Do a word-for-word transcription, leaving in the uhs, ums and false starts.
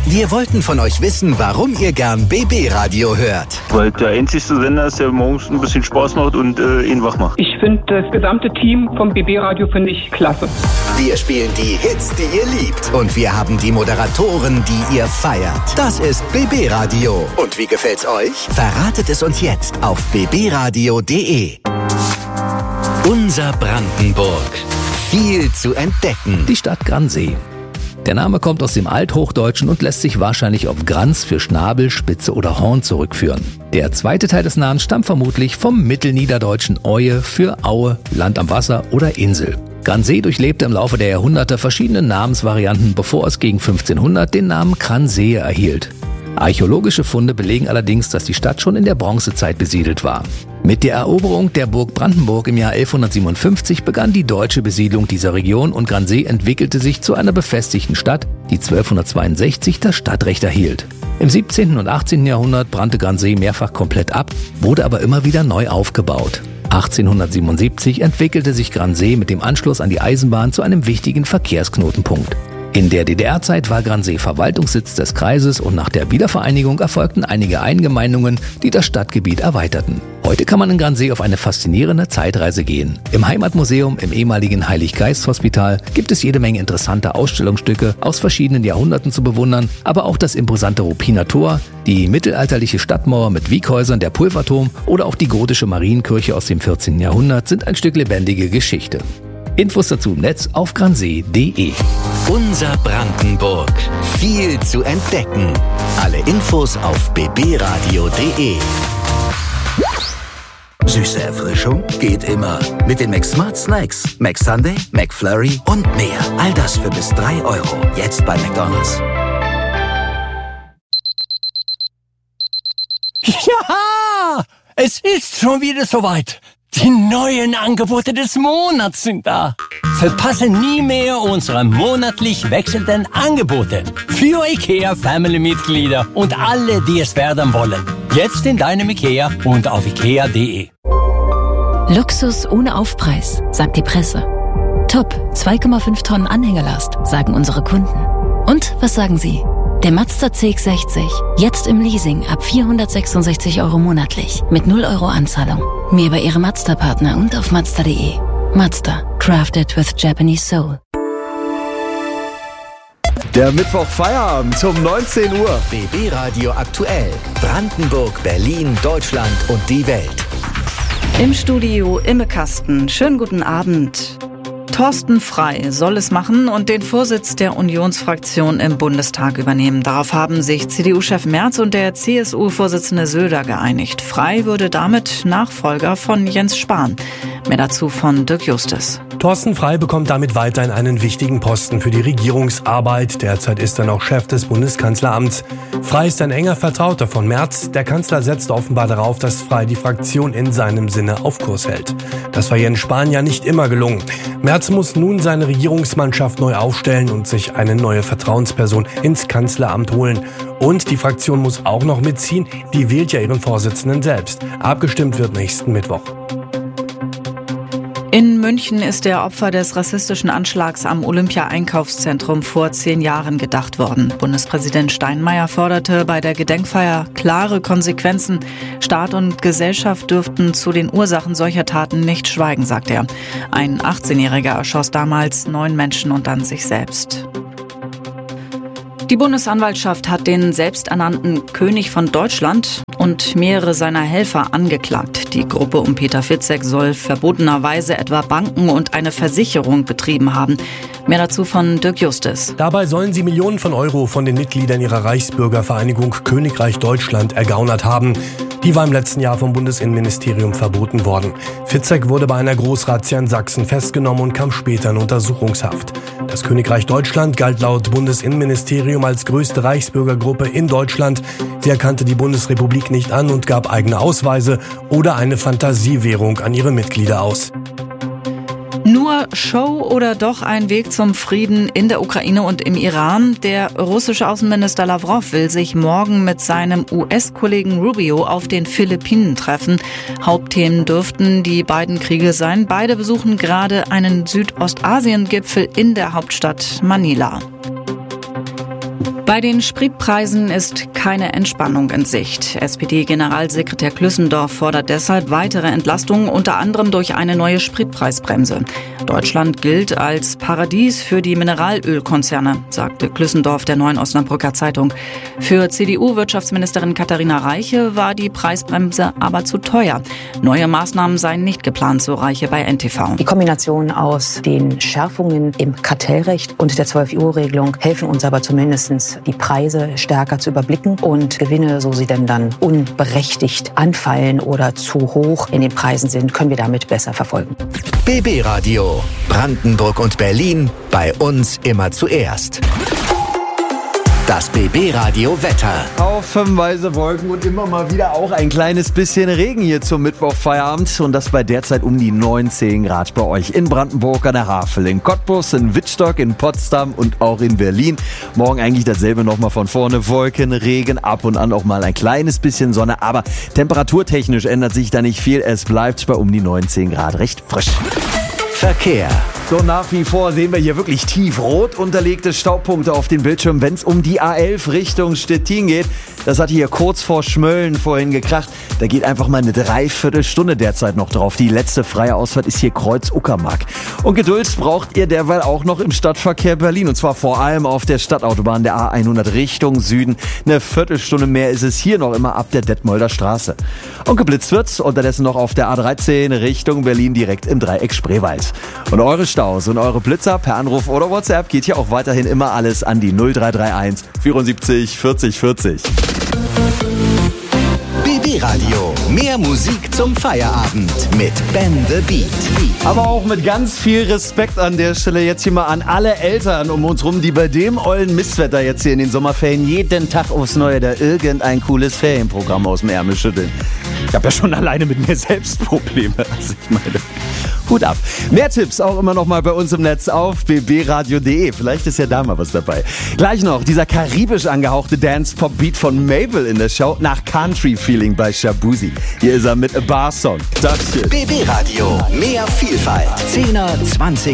Wir wollten von euch wissen, warum ihr gern B B-Radio hört. Weil der einzige Sender ist, der morgens ein bisschen Spaß macht und äh, ihn wach macht. Ich finde das gesamte Team vom B B-Radio finde ich klasse. Wir spielen die Hits, die ihr liebt. Und wir haben die Moderatoren, die ihr feiert. Das ist B B-Radio. Und wie gefällt's euch? Verratet es uns jetzt auf b b radio punkt d e. Unser Brandenburg. Viel zu entdecken. Die Stadt Gransee. Der Name kommt aus dem Althochdeutschen und lässt sich wahrscheinlich auf Grans für Schnabel, Spitze oder Horn zurückführen. Der zweite Teil des Namens stammt vermutlich vom mittelniederdeutschen Oie für Aue, Land am Wasser oder Insel. Gransee durchlebte im Laufe der Jahrhunderte verschiedene Namensvarianten, bevor es gegen fünfzehnhundert den Namen Gransee erhielt. Archäologische Funde belegen allerdings, dass die Stadt schon in der Bronzezeit besiedelt war. Mit der Eroberung der Burg Brandenburg im Jahr elfhundertsiebenundfünfzig begann die deutsche Besiedlung dieser Region und Gransee entwickelte sich zu einer befestigten Stadt, die zwölfhundertzweiundsechzig das Stadtrecht erhielt. Im siebzehnten und achtzehnten Jahrhundert brannte Gransee mehrfach komplett ab, wurde aber immer wieder neu aufgebaut. achtzehnhundertsiebenundsiebzig entwickelte sich Gransee mit dem Anschluss an die Eisenbahn zu einem wichtigen Verkehrsknotenpunkt. In der D D R-Zeit war Gransee Verwaltungssitz des Kreises und nach der Wiedervereinigung erfolgten einige Eingemeindungen, die das Stadtgebiet erweiterten. Heute kann man in Gransee auf eine faszinierende Zeitreise gehen. Im Heimatmuseum im ehemaligen Heilig-Geist-Hospital gibt es jede Menge interessanter Ausstellungsstücke aus verschiedenen Jahrhunderten zu bewundern, aber auch das imposante Ruppiner Tor, die mittelalterliche Stadtmauer mit Wieghäusern, der Pulverturm oder auch die gotische Marienkirche aus dem vierzehnten Jahrhundert sind ein Stück lebendige Geschichte. Infos dazu im Netz auf gransee punkt d e. Unser Brandenburg. Viel zu entdecken. Alle Infos auf b b radio punkt d e. Süße Erfrischung geht immer. Mit den McSmart Snacks. McSunday, McFlurry und mehr. All das für bis drei Euro. Jetzt bei McDonald's. Ja! Es ist schon wieder soweit. Die neuen Angebote des Monats sind da. Verpasse nie mehr unsere monatlich wechselnden Angebote für IKEA Family-Mitglieder und alle, die es werden wollen. Jetzt in deinem IKEA und auf ikea punkt d e. Luxus ohne Aufpreis, sagt die Presse. Top, zwei Komma fünf Tonnen Anhängerlast, sagen unsere Kunden. Und was sagen Sie? Der Mazda C X sechzig, jetzt im Leasing ab vierhundertsechsundsechzig Euro monatlich, mit null Euro Anzahlung. Mehr bei Ihrem Mazda-Partner und auf mazda punkt d e. Mazda, crafted with Japanese soul. Der Mittwoch Feierabend um neunzehn Uhr. B B-Radio aktuell. Brandenburg, Berlin, Deutschland und die Welt. Im Studio Imme Kasten. Schönen guten Abend. Thorsten Frey soll es machen und den Vorsitz der Unionsfraktion im Bundestag übernehmen. Darauf haben sich C D U-Chef Merz und der C S U-Vorsitzende Söder geeinigt. Frey würde damit Nachfolger von Jens Spahn. Mehr dazu von Dirk Justus. Thorsten Frey bekommt damit weiterhin einen wichtigen Posten für die Regierungsarbeit. Derzeit ist er noch Chef des Bundeskanzleramts. Frey ist ein enger Vertrauter von Merz. Der Kanzler setzt offenbar darauf, dass Frey die Fraktion in seinem Sinne auf Kurs hält. Das war Jens Spahn ja nicht immer gelungen. Merz muss nun seine Regierungsmannschaft neu aufstellen und sich eine neue Vertrauensperson ins Kanzleramt holen. Und die Fraktion muss auch noch mitziehen. Die wählt ja ihren Vorsitzenden selbst. Abgestimmt wird nächsten Mittwoch. In München ist der Opfer des rassistischen Anschlags am Olympia-Einkaufszentrum vor zehn Jahren gedacht worden. Bundespräsident Steinmeier forderte bei der Gedenkfeier klare Konsequenzen. Staat und Gesellschaft dürften zu den Ursachen solcher Taten nicht schweigen, sagt er. Ein achtzehnjähriger erschoss damals neun Menschen und dann sich selbst. Die Bundesanwaltschaft hat den selbsternannten König von Deutschland und mehrere seiner Helfer angeklagt. Die Gruppe um Peter Fitzek soll verbotenerweise etwa Banken und eine Versicherung betrieben haben. Mehr dazu von Dirk Justus. Dabei sollen sie Millionen von Euro von den Mitgliedern ihrer Reichsbürgervereinigung Königreich Deutschland ergaunert haben. Die war im letzten Jahr vom Bundesinnenministerium verboten worden. Fitzek wurde bei einer Großrazzia in Sachsen festgenommen und kam später in Untersuchungshaft. Das Königreich Deutschland galt laut Bundesinnenministerium als größte Reichsbürgergruppe in Deutschland. Sie erkannte die Bundesrepublik nicht an und gab eigene Ausweise oder eine Fantasiewährung an ihre Mitglieder aus. Nur Show oder doch ein Weg zum Frieden in der Ukraine und im Iran? Der russische Außenminister Lavrov will sich morgen mit seinem U S-Kollegen Rubio auf den Philippinen treffen. Hauptthemen dürften die beiden Kriege sein. Beide besuchen gerade einen Südostasien-Gipfel in der Hauptstadt Manila. Bei den Spritpreisen ist keine Entspannung in Sicht. S P D-Generalsekretär Klüssendorf fordert deshalb weitere Entlastungen, unter anderem durch eine neue Spritpreisbremse. Deutschland gilt als Paradies für die Mineralölkonzerne, sagte Klüssendorf der Neuen Osnabrücker Zeitung. Für C D U-Wirtschaftsministerin Katharina Reiche war die Preisbremse aber zu teuer. Neue Maßnahmen seien nicht geplant, so Reiche bei N T V. Die Kombination aus den Schärfungen im Kartellrecht und der zwölf-Uhr-Regelung helfen uns aber zumindest, die Preise stärker zu überblicken und Gewinne, so sie denn dann unberechtigt anfallen oder zu hoch in den Preisen sind, können wir damit besser verfolgen. B B Radio. Brandenburg und Berlin. Bei uns immer zuerst. Das B B Radio Wetter. Haufenweise Wolken und immer mal wieder auch ein kleines bisschen Regen hier zum Mittwochfeierabend. Und das bei derzeit um die neunzehn Grad bei euch in Brandenburg an der Havel, in Cottbus, in Wittstock, in Potsdam und auch in Berlin. Morgen eigentlich dasselbe nochmal von vorne. Wolken, Regen, ab und an auch mal ein kleines bisschen Sonne. Aber temperaturtechnisch ändert sich da nicht viel. Es bleibt bei um die neunzehn Grad recht frisch. Verkehr. So, nach wie vor sehen wir hier wirklich tiefrot unterlegte Staupunkte auf den Bildschirm, wenn es um die A elf Richtung Stettin geht. Das hat hier kurz vor Schmölln vorhin gekracht. Da geht einfach mal eine Dreiviertelstunde derzeit noch drauf. Die letzte freie Ausfahrt ist hier Kreuz Uckermark. Und Geduld braucht ihr derweil auch noch im Stadtverkehr Berlin. Und zwar vor allem auf der Stadtautobahn der A hundert Richtung Süden. Eine Viertelstunde mehr ist es hier noch immer ab der Detmolder Straße. Und geblitzt wird unterdessen noch auf der A dreizehn Richtung Berlin direkt im Dreieck Spreewald. Und eure Staus und eure Blitzer per Anruf oder WhatsApp geht hier auch weiterhin immer alles an die null drei drei eins vierundsiebzig vierzig vierzig. B B Radio. Mehr Musik zum Feierabend mit Ben the Beat. Aber auch mit ganz viel Respekt an der Stelle jetzt hier mal an alle Eltern um uns rum, die bei dem ollen Mistwetter jetzt hier in den Sommerferien jeden Tag aufs Neue da irgendein cooles Ferienprogramm aus dem Ärmel schütteln. Ich habe ja schon alleine mit mir selbst Probleme. Also ich meine, Hut ab. Mehr Tipps auch immer noch mal bei uns im Netz auf b b radio punkt d e. Vielleicht ist ja da mal was dabei. Gleich noch dieser karibisch angehauchte Dance-Pop-Beat von Mabel in der Show nach Country-Feeling bei Shabuzi. Hier ist er mit A Bar Song. Dankeschön. B B Radio. Mehr Vielfalt. Zehner, Zwanziger